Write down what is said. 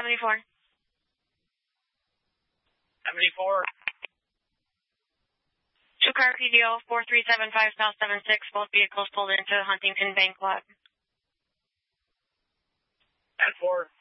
74. 74. 2-car PDO 4375 South 76. Both vehicles pulled into Huntington Bank Lot. 10-4.